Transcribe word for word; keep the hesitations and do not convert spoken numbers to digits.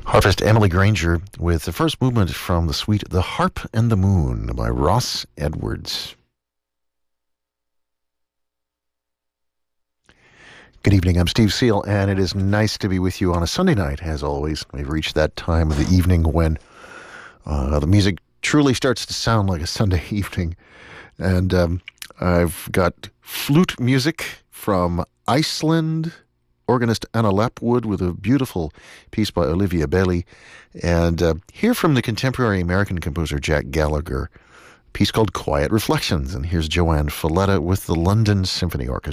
Harpist Emily Granger with the first movement from the suite The Harp and the Moon by Ross Edwards. Good evening, I'm Steve Seal, and it is nice to be with you on a Sunday night, as always. We've reached that time of the evening when uh, the music truly starts to sound like a Sunday evening. And um, I've got flute music from Iceland, organist Anna Lapwood with a beautiful piece by Olivia Bailey, and uh, hear from the contemporary American composer Jack Gallagher, a piece called Quiet Reflections. And here's Joanne Falletta with the London Symphony Orchestra.